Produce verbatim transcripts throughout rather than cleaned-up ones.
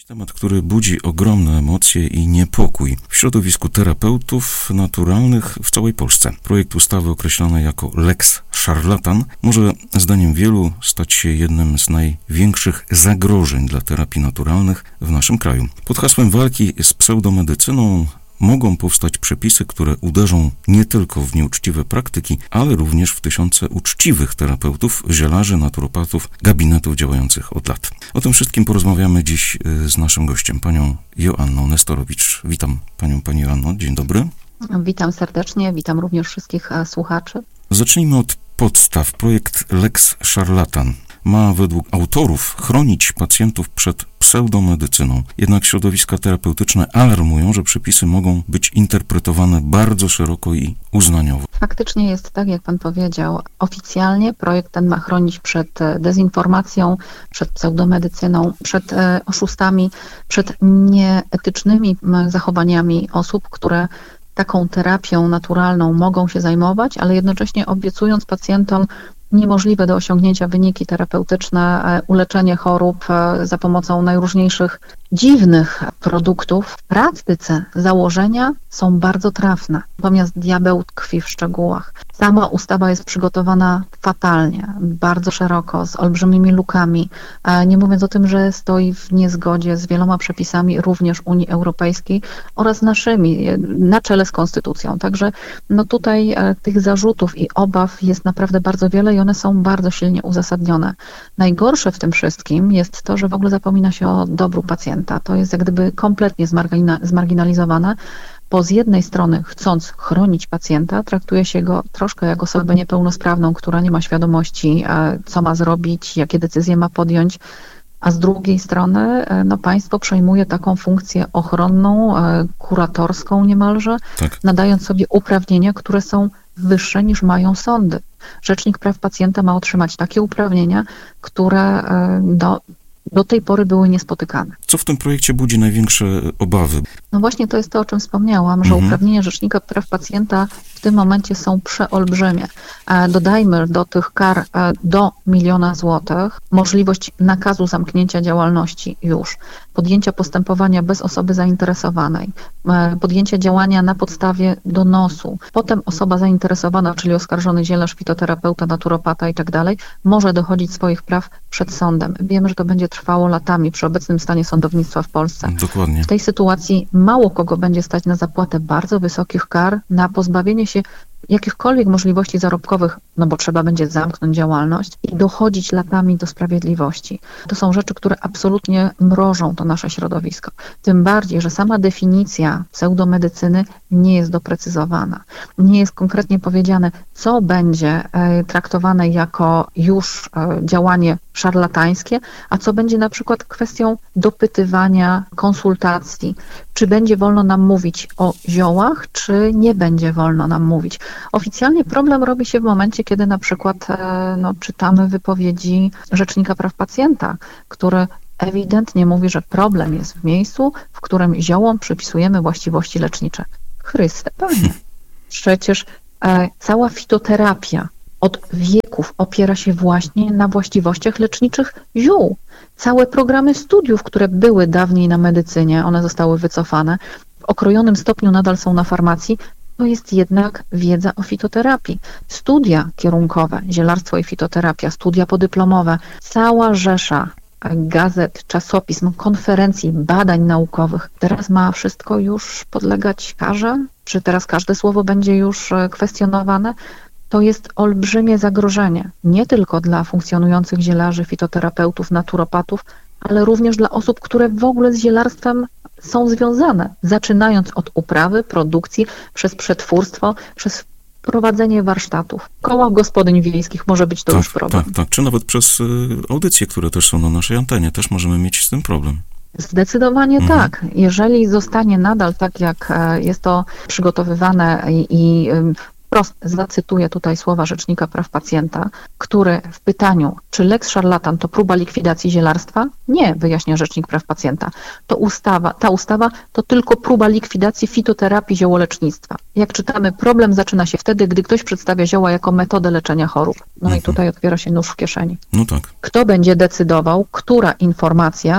Temat, który budzi ogromne emocje i niepokój w środowisku terapeutów naturalnych w całej Polsce. Projekt ustawy określony jako Lex Szarlatan może zdaniem wielu stać się jednym z największych zagrożeń dla terapii naturalnych w naszym kraju. Pod hasłem walki z pseudomedycyną mogą powstać przepisy, które uderzą nie tylko w nieuczciwe praktyki, ale również w tysiące uczciwych terapeutów, zielarzy, naturopatów, gabinetów działających od lat. O tym wszystkim porozmawiamy dziś z naszym gościem, panią Joanną Nestorowicz. Witam panią, pani Joanno. Dzień dobry. Witam serdecznie, witam również wszystkich słuchaczy. Zacznijmy od podstaw. Projekt Lex Szarlatan ma według autorów chronić pacjentów przed pseudomedycyną. Jednak środowiska terapeutyczne alarmują, że przepisy mogą być interpretowane bardzo szeroko i uznaniowo. Faktycznie jest tak, jak pan powiedział. Oficjalnie projekt ten ma chronić przed dezinformacją, przed pseudomedycyną, przed oszustami, przed nieetycznymi zachowaniami osób, które taką terapią naturalną mogą się zajmować, ale jednocześnie obiecując pacjentom niemożliwe do osiągnięcia wyniki terapeutyczne, uleczenie chorób za pomocą najróżniejszych dziwnych produktów. W praktyce założenia są bardzo trafne, natomiast diabeł tkwi w szczegółach. Sama ustawa jest przygotowana fatalnie, bardzo szeroko, z olbrzymimi lukami, nie mówiąc o tym, że stoi w niezgodzie z wieloma przepisami również Unii Europejskiej oraz naszymi, na czele z konstytucją. Także no tutaj tych zarzutów i obaw jest naprawdę bardzo wiele i one są bardzo silnie uzasadnione. Najgorsze w tym wszystkim jest to, że w ogóle zapomina się o dobru pacjenta. To jest jak gdyby kompletnie zmargina- zmarginalizowane, bo z jednej strony chcąc chronić pacjenta, traktuje się go troszkę jak osobę niepełnosprawną, która nie ma świadomości, co ma zrobić, jakie decyzje ma podjąć, a z drugiej strony no, państwo przejmuje taką funkcję ochronną, kuratorską niemalże, tak, nadając sobie uprawnienia, które są wyższe niż mają sądy. Rzecznik Praw Pacjenta ma otrzymać takie uprawnienia, które do do tej pory były niespotykane. Co w tym projekcie budzi największe obawy? No właśnie to jest to, o czym wspomniałam, że mhm. uprawnienia Rzecznika Praw Pacjenta w tym momencie są przeolbrzymie. Dodajmy do tych kar do miliona złotych możliwość nakazu zamknięcia działalności już, podjęcia postępowania bez osoby zainteresowanej, podjęcia działania na podstawie donosu. Potem osoba zainteresowana, czyli oskarżony zielarz, fitoterapeuta, naturopata i tak dalej, może dochodzić swoich praw przed sądem. Wiemy, że to będzie trwało latami przy obecnym stanie sądownictwa w Polsce. Dokładnie. W tej sytuacji mało kogo będzie stać na zapłatę bardzo wysokich kar, na pozbawienie się jakichkolwiek możliwości zarobkowych, no bo trzeba będzie zamknąć działalność i dochodzić latami do sprawiedliwości. To są rzeczy, które absolutnie mrożą to nasze środowisko. Tym bardziej, że sama definicja pseudomedycyny nie jest doprecyzowana. Nie jest konkretnie powiedziane, co będzie traktowane jako już działanie szarlatańskie, a co będzie na przykład kwestią dopytywania, konsultacji. Czy będzie wolno nam mówić o ziołach, czy nie będzie wolno nam mówić. Oficjalnie problem robi się w momencie, kiedy na przykład no, czytamy wypowiedzi Rzecznika Praw Pacjenta, który ewidentnie mówi, że problem jest w miejscu, w którym ziołom przypisujemy właściwości lecznicze. Chryste, Panie, przecież e, cała fitoterapia od wieków opiera się właśnie na właściwościach leczniczych ziół. Całe programy studiów, które były dawniej na medycynie, one zostały wycofane, w okrojonym stopniu nadal są na farmacji, to jest jednak wiedza o fitoterapii. Studia kierunkowe, zielarstwo i fitoterapia, studia podyplomowe, cała rzesza gazet, czasopism, konferencji, badań naukowych. Teraz ma wszystko już podlegać karze? Czy teraz każde słowo będzie już kwestionowane? To jest olbrzymie zagrożenie, nie tylko dla funkcjonujących zielarzy, fitoterapeutów, naturopatów, ale również dla osób, które w ogóle z zielarstwem są związane, zaczynając od uprawy, produkcji, przez przetwórstwo, przez prowadzenie warsztatów. W kołach gospodyń wiejskich może być to tak, już problem. Tak, tak, czy nawet przez audycje, które też są na naszej antenie, też możemy mieć z tym problem. Zdecydowanie mhm. tak. Jeżeli zostanie nadal tak, jak jest to przygotowywane i, i wprost zacytuję tutaj słowa Rzecznika Praw Pacjenta, który w pytaniu, czy Lex Szarlatan to próba likwidacji zielarstwa? Nie, wyjaśnia Rzecznik Praw Pacjenta. To ustawa, ta ustawa to tylko próba likwidacji fitoterapii ziołolecznictwa. Jak czytamy, problem zaczyna się wtedy, gdy ktoś przedstawia zioła jako metodę leczenia chorób. No mhm. i tutaj otwiera się nóż w kieszeni. No tak. Kto będzie decydował, która informacja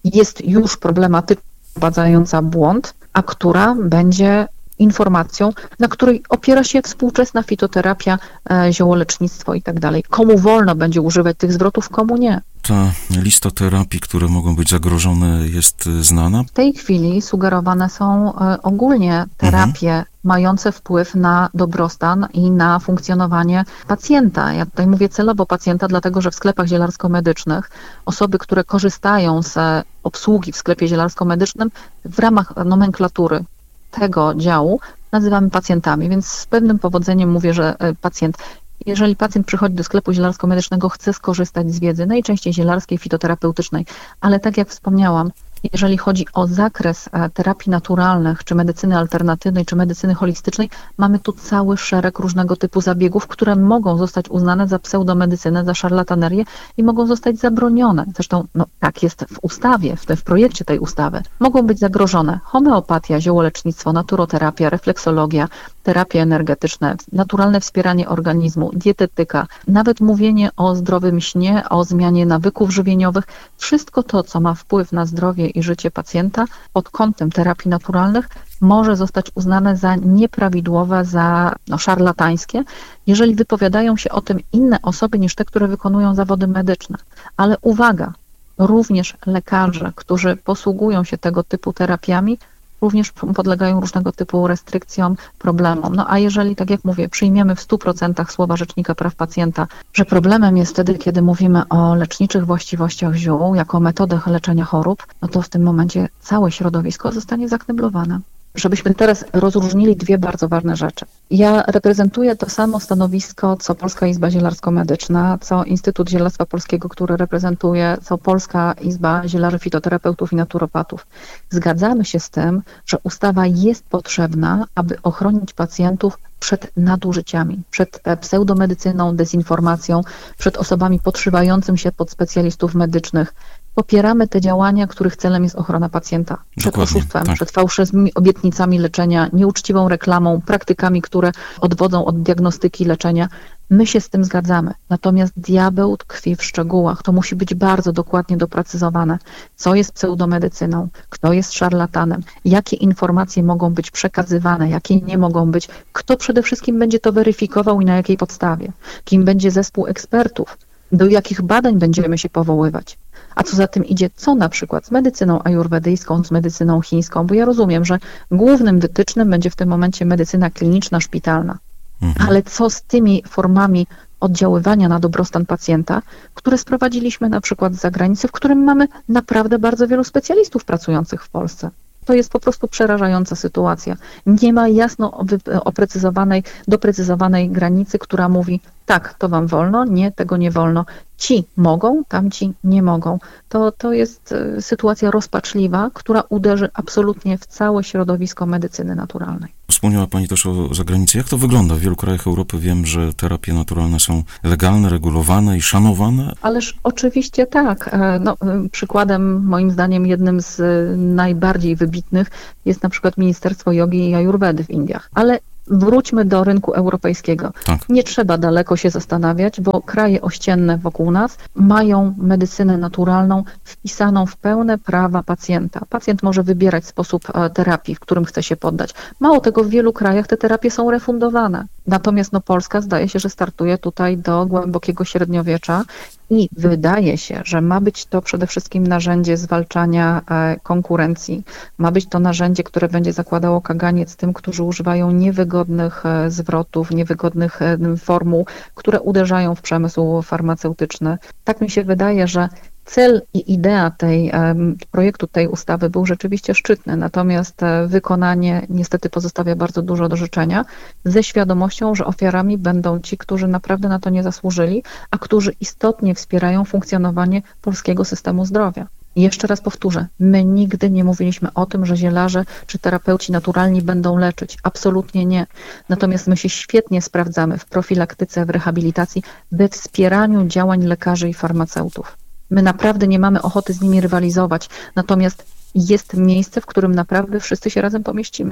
jest już problematyczna, wprowadzająca błąd, a która będzie informacją, na której opiera się współczesna fitoterapia, e, ziołolecznictwo i tak dalej. Komu wolno będzie używać tych zwrotów, komu nie. Ta lista terapii, które mogą być zagrożone, jest znana? W tej chwili sugerowane są e, ogólnie terapie mhm. mające wpływ na dobrostan i na funkcjonowanie pacjenta. Ja tutaj mówię celowo pacjenta, dlatego że w sklepach zielarsko-medycznych osoby, które korzystają z obsługi w sklepie zielarsko-medycznym w ramach nomenklatury tego działu nazywamy pacjentami, więc z pewnym powodzeniem mówię, że pacjent, jeżeli pacjent przychodzi do sklepu zielarsko-medycznego, chce skorzystać z wiedzy, najczęściej zielarskiej, fitoterapeutycznej, ale tak jak wspomniałam, jeżeli chodzi o zakres terapii naturalnych, czy medycyny alternatywnej, czy medycyny holistycznej, mamy tu cały szereg różnego typu zabiegów, które mogą zostać uznane za pseudomedycynę, za szarlatanerię i mogą zostać zabronione. Zresztą no, tak jest w ustawie, w, te, w projekcie tej ustawy. Mogą być zagrożone homeopatia, ziołolecznictwo, naturoterapia, refleksologia, terapie energetyczne, naturalne wspieranie organizmu, dietetyka, nawet mówienie o zdrowym śnie, o zmianie nawyków żywieniowych. Wszystko to, co ma wpływ na zdrowie i życie pacjenta pod kątem terapii naturalnych, może zostać uznane za nieprawidłowe, za no, szarlatańskie, jeżeli wypowiadają się o tym inne osoby niż te, które wykonują zawody medyczne. Ale uwaga, również lekarze, którzy posługują się tego typu terapiami, również podlegają różnego typu restrykcjom, problemom. No a jeżeli, tak jak mówię, przyjmiemy w stu procentach słowa Rzecznika Praw Pacjenta, że problemem jest wtedy, kiedy mówimy o leczniczych właściwościach ziół jako metodach leczenia chorób, no to w tym momencie całe środowisko zostanie zakneblowane. Żebyśmy teraz rozróżnili dwie bardzo ważne rzeczy. Ja reprezentuję to samo stanowisko, co Polska Izba Zielarsko-Medyczna, co Instytut Zielarstwa Polskiego, który reprezentuję, co Polska Izba Zielarzy, Fitoterapeutów i Naturopatów. Zgadzamy się z tym, że ustawa jest potrzebna, aby ochronić pacjentów przed nadużyciami, przed pseudomedycyną, dezinformacją, przed osobami podszywającym się pod specjalistów medycznych. Popieramy te działania, których celem jest ochrona pacjenta przed Dokładnie, oszustwem, tak. przed fałszywymi obietnicami leczenia, nieuczciwą reklamą, praktykami, które odwodzą od diagnostyki leczenia. My się z tym zgadzamy. Natomiast diabeł tkwi w szczegółach. To musi być bardzo dokładnie doprecyzowane, co jest pseudomedycyną, kto jest szarlatanem, jakie informacje mogą być przekazywane, jakie nie mogą być, kto przede wszystkim będzie to weryfikował i na jakiej podstawie, kim będzie zespół ekspertów, do jakich badań będziemy się powoływać. A co za tym idzie, co na przykład z medycyną ajurwedyjską, z medycyną chińską, bo ja rozumiem, że głównym wytycznym będzie w tym momencie medycyna kliniczna, szpitalna. Mhm. Ale co z tymi formami oddziaływania na dobrostan pacjenta, które sprowadziliśmy na przykład z zagranicy, w którym mamy naprawdę bardzo wielu specjalistów pracujących w Polsce. To jest po prostu przerażająca sytuacja. Nie ma jasno oprecyzowanej, doprecyzowanej granicy, która mówi tak, to wam wolno, nie, tego nie wolno. Ci mogą, tamci nie mogą. To, to jest sytuacja rozpaczliwa, która uderzy absolutnie w całe środowisko medycyny naturalnej. Wspomniała Pani też o zagranicy. Jak to wygląda? W wielu krajach Europy wiem, że terapie naturalne są legalne, regulowane i szanowane. Ależ oczywiście tak. No, przykładem, moim zdaniem, jednym z najbardziej wybitnych jest na przykład Ministerstwo Jogi i Ajurwedy w Indiach. Ale wróćmy do rynku europejskiego. Tak. Nie trzeba daleko się zastanawiać, bo kraje ościenne wokół nas mają medycynę naturalną wpisaną w pełne prawa pacjenta. Pacjent może wybierać sposób terapii, w którym chce się poddać. Mało tego, w wielu krajach te terapie są refundowane. Natomiast no, Polska zdaje się, że startuje tutaj do głębokiego średniowiecza i wydaje się, że ma być to przede wszystkim narzędzie zwalczania konkurencji. Ma być to narzędzie, które będzie zakładało kaganiec tym, którzy używają niewygodnych zwrotów, niewygodnych formuł, które uderzają w przemysł farmaceutyczny. Tak mi się wydaje, że cel i idea tej projektu, tej ustawy był rzeczywiście szczytny, natomiast wykonanie niestety pozostawia bardzo dużo do życzenia, ze świadomością, że ofiarami będą ci, którzy naprawdę na to nie zasłużyli, a którzy istotnie wspierają funkcjonowanie polskiego systemu zdrowia. I jeszcze raz powtórzę, my nigdy nie mówiliśmy o tym, że zielarze czy terapeuci naturalni będą leczyć. Absolutnie nie. Natomiast my się świetnie sprawdzamy w profilaktyce, w rehabilitacji, we wspieraniu działań lekarzy i farmaceutów. My naprawdę nie mamy ochoty z nimi rywalizować, natomiast jest miejsce, w którym naprawdę wszyscy się razem pomieścimy.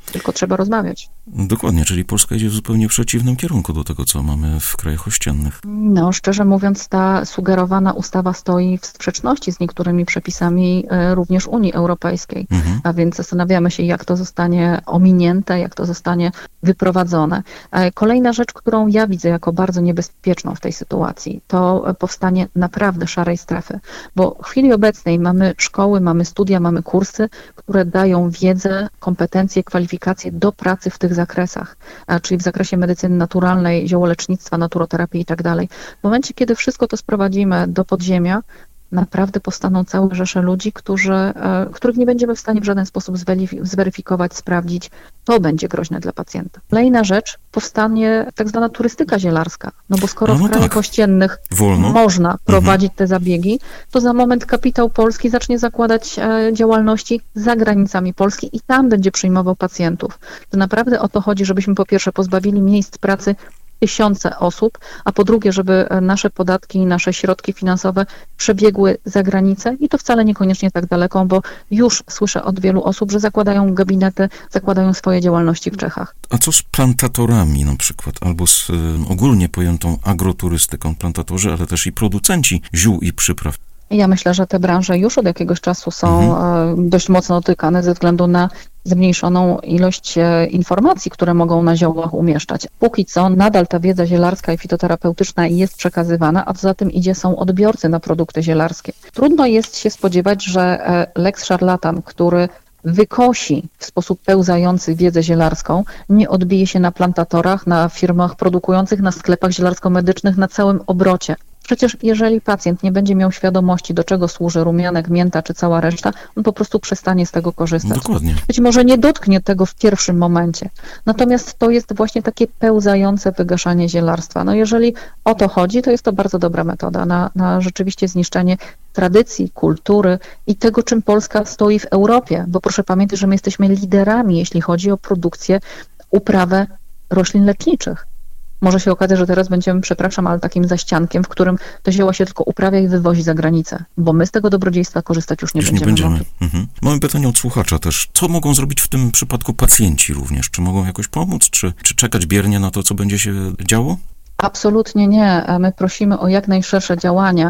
tylko trzeba rozmawiać. Dokładnie, czyli Polska idzie w zupełnie przeciwnym kierunku do tego, co mamy w krajach ościennych. No, szczerze mówiąc, ta sugerowana ustawa stoi w sprzeczności z niektórymi przepisami e, również Unii Europejskiej, Mhm. a więc zastanawiamy się, jak to zostanie ominięte, jak to zostanie wyprowadzone. E, Kolejna rzecz, którą ja widzę jako bardzo niebezpieczną w tej sytuacji, to powstanie naprawdę szarej strefy, bo w chwili obecnej mamy szkoły, mamy studia, mamy kursy, które dają wiedzę, kompetencje, kwalifikacje do pracy w tych zakresach, a, czyli w zakresie medycyny naturalnej, ziołolecznictwa, naturoterapii i tak dalej. W momencie, kiedy wszystko to sprowadzimy do podziemia, naprawdę powstaną całe rzesze ludzi, którzy, e, których nie będziemy w stanie w żaden sposób zweryfi- zweryfikować, sprawdzić. To będzie groźne dla pacjenta. Kolejna rzecz, powstanie tak zwana turystyka zielarska. No bo skoro No, no w krajach tak. ościennych Wolno. można prowadzić te zabiegi, to za moment kapitał polski zacznie zakładać e, działalności za granicami Polski i tam będzie przyjmował pacjentów. To naprawdę o to chodzi, żebyśmy po pierwsze pozbawili miejsc pracy tysiące osób, a po drugie, żeby nasze podatki i nasze środki finansowe przebiegły za granicę i to wcale niekoniecznie tak daleko, bo już słyszę od wielu osób, że zakładają gabinety, zakładają swoje działalności w Czechach. A co z plantatorami na przykład, albo z y, ogólnie pojętą agroturystyką, plantatorzy, ale też i producenci ziół i przypraw? Ja myślę, że te branże już od jakiegoś czasu są Mhm. dość mocno dotykane ze względu na zmniejszoną ilość informacji, które mogą na ziołach umieszczać. Póki co nadal ta wiedza zielarska i fitoterapeutyczna jest przekazywana, a co za tym idzie, są odbiorcy na produkty zielarskie. Trudno jest się spodziewać, że lex szarlatan, który wykosi w sposób pełzający wiedzę zielarską, nie odbije się na plantatorach, na firmach produkujących, na sklepach zielarsko-medycznych, na całym obrocie. Przecież jeżeli pacjent nie będzie miał świadomości, do czego służy rumianek, mięta czy cała reszta, on po prostu przestanie z tego korzystać. Dokładnie. Być może nie dotknie tego w pierwszym momencie. Natomiast to jest właśnie takie pełzające wygaszanie zielarstwa. No jeżeli o to chodzi, to jest to bardzo dobra metoda na, na rzeczywiście zniszczenie tradycji, kultury i tego, czym Polska stoi w Europie. Bo proszę pamiętać, że my jesteśmy liderami, jeśli chodzi o produkcję, uprawę roślin leczniczych. Może się okazać, że teraz będziemy, przepraszam, ale takim zaściankiem, w którym to zioła się tylko uprawia i wywozi za granicę, bo my z tego dobrodziejstwa korzystać już nie Już będziemy, nie będziemy. mogli. Mhm. Mamy pytanie od słuchacza też. Co mogą zrobić w tym przypadku pacjenci również? Czy mogą jakoś pomóc? Czy, czy czekać biernie na to, co będzie się działo? Absolutnie nie. My prosimy o jak najszersze działania.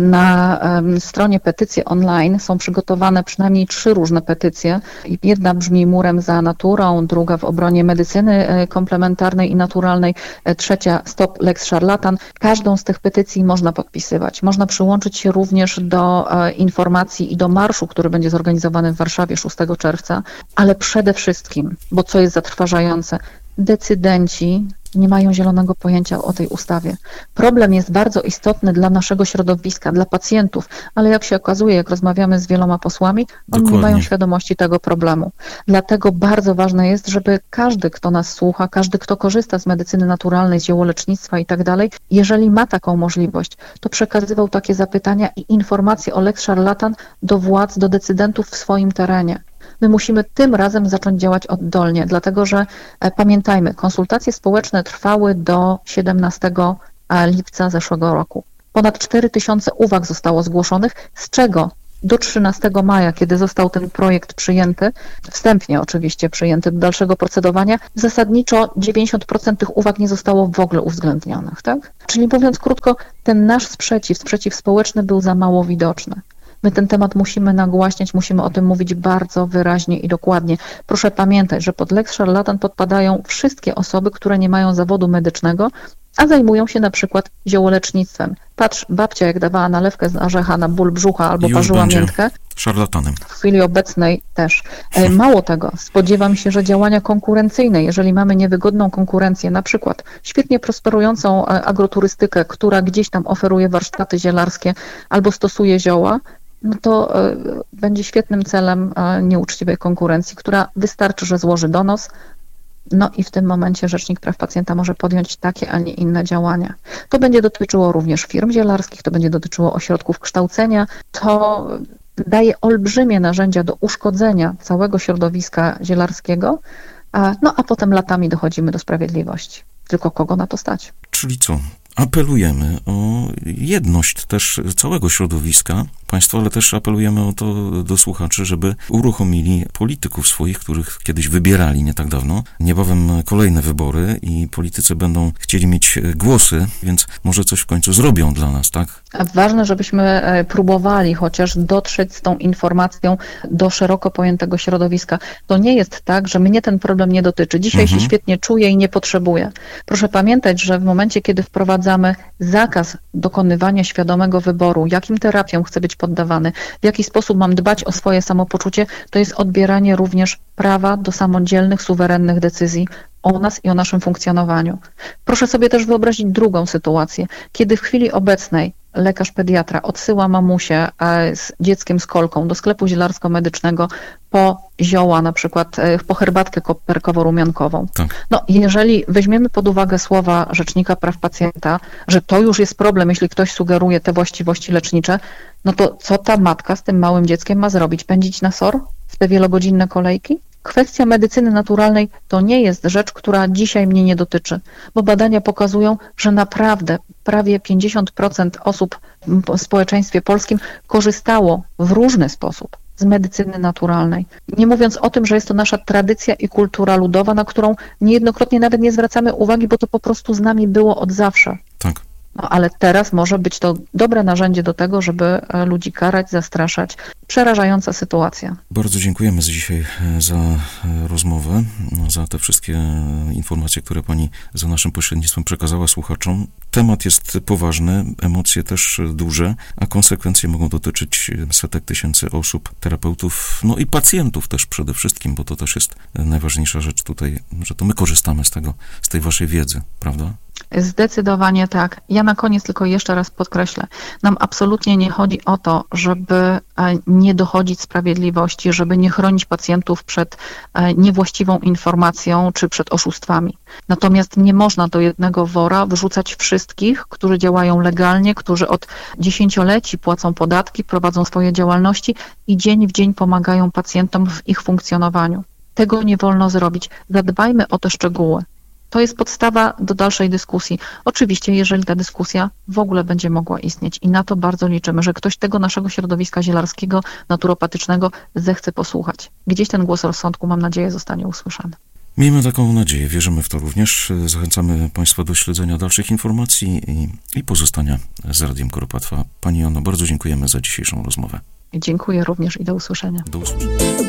Na um, stronie petycje online są przygotowane przynajmniej trzy różne petycje. Jedna brzmi murem za naturą, druga w obronie medycyny komplementarnej i naturalnej, trzecia stop lex szarlatan. Każdą z tych petycji można podpisywać. Można przyłączyć się również do e, informacji i do marszu, który będzie zorganizowany w Warszawie szóstego czerwca, ale przede wszystkim, bo co jest zatrważające, decydenci nie mają zielonego pojęcia o tej ustawie. Problem jest bardzo istotny dla naszego środowiska, dla pacjentów, ale jak się okazuje, jak rozmawiamy z wieloma posłami, oni nie mają świadomości tego problemu. Dlatego bardzo ważne jest, żeby każdy, kto nas słucha, każdy, kto korzysta z medycyny naturalnej, z ziołolecznictwa i tak dalej, jeżeli ma taką możliwość, to przekazywał takie zapytania i informacje o lex szarlatan do władz, do decydentów w swoim terenie. My musimy tym razem zacząć działać oddolnie, dlatego że e, pamiętajmy, konsultacje społeczne trwały do siedemnastego lipca zeszłego roku. Ponad cztery tysiące uwag zostało zgłoszonych, z czego do trzynastego maja, kiedy został ten projekt przyjęty, wstępnie oczywiście przyjęty do dalszego procedowania, zasadniczo dziewięćdziesiąt procent tych uwag nie zostało w ogóle uwzględnionych, tak? Czyli mówiąc krótko, ten nasz sprzeciw, sprzeciw społeczny był za mało widoczny. My ten temat musimy nagłaśniać, musimy o tym mówić bardzo wyraźnie i dokładnie. Proszę pamiętać, że pod lex szarlatan podpadają wszystkie osoby, które nie mają zawodu medycznego, a zajmują się na przykład ziołolecznictwem. Patrz, babcia jak dawała nalewkę z orzecha na ból brzucha albo Już parzyła będzie miętkę. Szarlatanem. W chwili obecnej też. Mało tego, spodziewam się, że działania konkurencyjne, jeżeli mamy niewygodną konkurencję, na przykład świetnie prosperującą agroturystykę, która gdzieś tam oferuje warsztaty zielarskie albo stosuje zioła, no to będzie świetnym celem nieuczciwej konkurencji, która wystarczy, że złoży donos, no i w tym momencie Rzecznik Praw Pacjenta może podjąć takie, a nie inne działania. To będzie dotyczyło również firm zielarskich, to będzie dotyczyło ośrodków kształcenia, to daje olbrzymie narzędzia do uszkodzenia całego środowiska zielarskiego, a, no a potem latami dochodzimy do sprawiedliwości. Tylko kogo na to stać? Czyli co? apelujemy o jedność też całego środowiska państwa, ale też apelujemy o to do słuchaczy, żeby uruchomili polityków swoich, których kiedyś wybierali nie tak dawno. Niebawem kolejne wybory i politycy będą chcieli mieć głosy, więc może coś w końcu zrobią dla nas, tak? Ważne, żebyśmy próbowali chociaż dotrzeć z tą informacją do szeroko pojętego środowiska. To nie jest tak, że mnie ten problem nie dotyczy. Dzisiaj Mhm. się świetnie czuję i nie potrzebuję. Proszę pamiętać, że w momencie, kiedy wprowadzamy zakaz dokonywania świadomego wyboru, jakim terapiom chcę być poddawany, w jaki sposób mam dbać o swoje samopoczucie, to jest odbieranie również prawa do samodzielnych, suwerennych decyzji o nas i o naszym funkcjonowaniu. Proszę sobie też wyobrazić drugą sytuację, kiedy w chwili obecnej lekarz pediatra odsyła mamusię z dzieckiem z kolką do sklepu zielarsko-medycznego po zioła, na przykład po herbatkę koperkowo-rumiankową. Tak. No, jeżeli weźmiemy pod uwagę słowa Rzecznika Praw Pacjenta, że to już jest problem, jeśli ktoś sugeruje te właściwości lecznicze, no to co ta matka z tym małym dzieckiem ma zrobić? Pędzić na S O R w te wielogodzinne kolejki? Kwestia medycyny naturalnej to nie jest rzecz, która dzisiaj mnie nie dotyczy, bo badania pokazują, że naprawdę prawie pięćdziesiąt procent osób w społeczeństwie polskim korzystało w różny sposób z medycyny naturalnej. Nie mówiąc o tym, że jest to nasza tradycja i kultura ludowa, na którą niejednokrotnie nawet nie zwracamy uwagi, bo to po prostu z nami było od zawsze. Tak. No, ale teraz może być to dobre narzędzie do tego, żeby ludzi karać, zastraszać. Przerażająca sytuacja. Bardzo dziękujemy dzisiaj za rozmowę, za te wszystkie informacje, które Pani za naszym pośrednictwem przekazała słuchaczom. Temat jest poważny, emocje też duże, a konsekwencje mogą dotyczyć setek tysięcy osób, terapeutów, no i pacjentów też przede wszystkim, bo to też jest najważniejsza rzecz tutaj, że to my korzystamy z tego, z tej Waszej wiedzy, prawda? Zdecydowanie tak. Ja na koniec tylko jeszcze raz podkreślę. Nam absolutnie nie chodzi o to, żeby nie dochodzić sprawiedliwości, żeby nie chronić pacjentów przed niewłaściwą informacją czy przed oszustwami. Natomiast nie można do jednego wora wrzucać wszystkich, którzy działają legalnie, którzy od dziesięcioleci płacą podatki, prowadzą swoje działalności i dzień w dzień pomagają pacjentom w ich funkcjonowaniu. Tego nie wolno zrobić. Zadbajmy o te szczegóły. To jest podstawa do dalszej dyskusji. Oczywiście, jeżeli ta dyskusja w ogóle będzie mogła istnieć i na to bardzo liczymy, że ktoś tego naszego środowiska zielarskiego, naturopatycznego zechce posłuchać. Gdzieś ten głos rozsądku, mam nadzieję, zostanie usłyszany. Miejmy taką nadzieję, wierzymy w to również. Zachęcamy Państwa do śledzenia dalszych informacji i, i pozostania z Radiem Kuropatwa. Pani Joanno, bardzo dziękujemy za dzisiejszą rozmowę. Dziękuję również i do usłyszenia. Do usłyszenia.